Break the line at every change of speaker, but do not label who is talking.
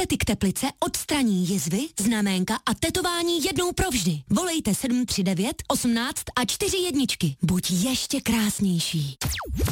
Estetik Teplice odstraní jizvy, znaménka a tetování jednou provždy. Volejte 739 18 a 4 jedničky. Buď ještě krásnější.